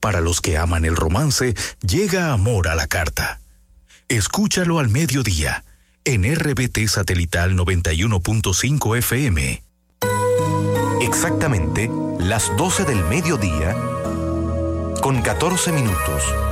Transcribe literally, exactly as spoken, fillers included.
Para los que aman el romance, llega Amor a la Carta. Escúchalo al mediodía, en R B T Satelital noventa y uno punto cinco F M. Exactamente las doce del mediodía, con catorce minutos.